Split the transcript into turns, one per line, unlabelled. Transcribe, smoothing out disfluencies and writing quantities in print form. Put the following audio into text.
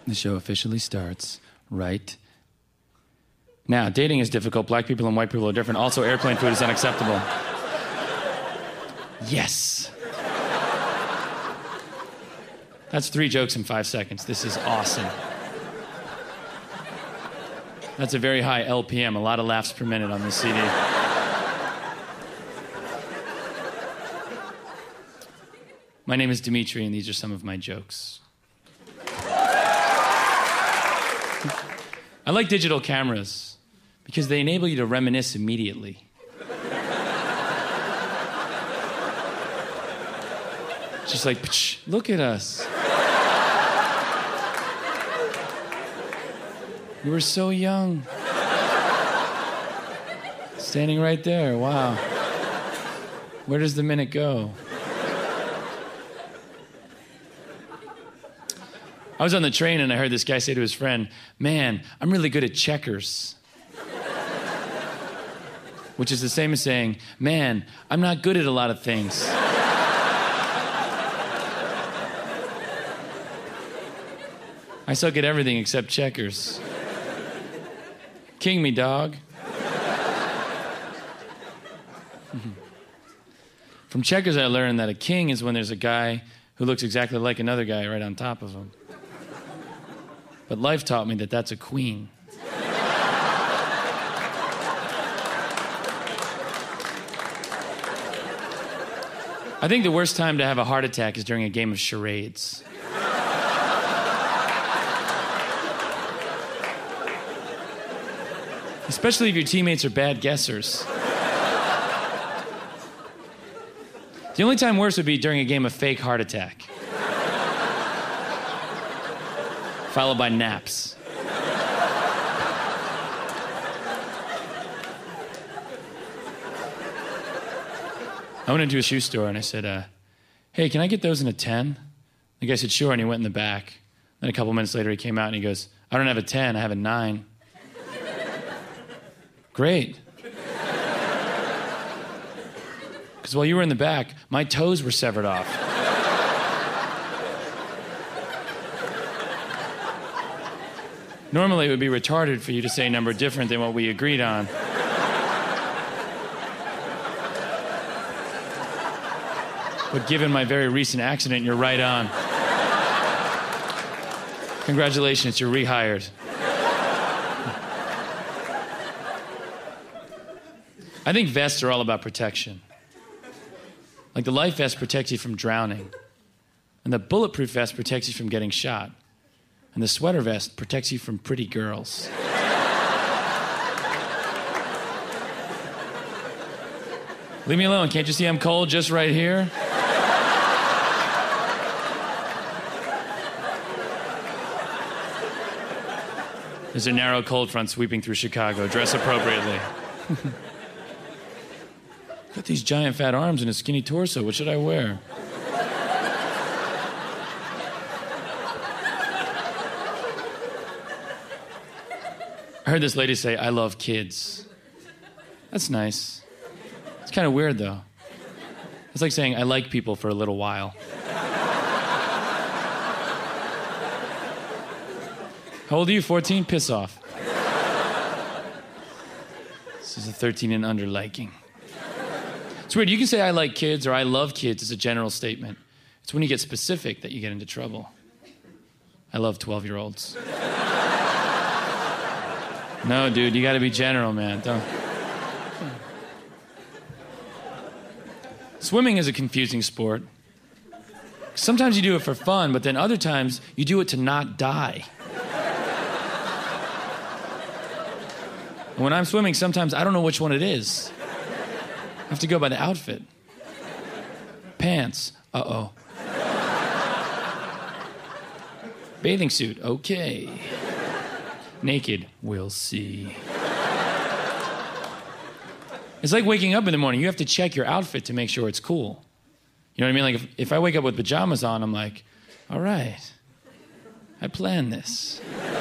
The show officially starts right now. Dating is difficult. Black people and white people are different. Also, airplane food is unacceptable. Yes. That's 3 jokes in 5 seconds. This is awesome. That's a very high LPM, a lot of laughs per minute on this CD. My name is Dimitri, and these are some of my jokes. I like digital cameras because they enable you to reminisce immediately. Just like, look at us. You were so young. Standing right there, wow. Where does the minute go? I was on the train and I heard this guy say to his friend, "Man, I'm really good at checkers." Which is the same as saying, "Man, I'm not good at a lot of things." I suck at everything except checkers. King me, dog. From checkers, I learned that a king is when there's a guy who looks exactly like another guy right on top of him. But life taught me that that's a queen. I think the worst time to have a heart attack is during a game of charades. Especially if your teammates are bad guessers. The only time worse would be during a game of fake heart attack. Followed by naps. I went into a shoe store and I said, "Hey, can I get those in a 10? The guy said, "Sure," and he went in the back. Then a couple minutes later he came out and he goes, "I don't have a 10, I have a 9. Great. Because while you were in the back, my toes were severed off. Normally, it would be retarded for you to say a number different than what we agreed on. But given my very recent accident, you're right on. Congratulations, you're rehired. I think vests are all about protection. Like the life vest protects you from drowning. And the bulletproof vest protects you from getting shot. And the sweater vest protects you from pretty girls. Leave me alone. Can't you see I'm cold just right here? There's a narrow cold front sweeping through Chicago. Dress appropriately. Got these giant fat arms and a skinny torso. What should I wear? I heard this lady say, "I love kids." That's nice. It's kind of weird, though. It's like saying, "I like people for a little while." How old are you? 14? Piss off. This is a 13 and under liking. It's weird. You can say "I like kids" or "I love kids" as a general statement. It's when you get specific that you get into trouble. I love 12-year-olds. No, dude, you got to be general, man. Don't. Swimming is a confusing sport. Sometimes you do it for fun, but then other times you do it to not die. And when I'm swimming, sometimes I don't know which one it is. I have to go by the outfit. Pants, uh-oh. Bathing suit, okay. Naked, we'll see. It's like waking up in the morning. You have to check your outfit to make sure it's cool. You know what I mean? Like if I wake up with pajamas on, I'm like, all right, I planned this.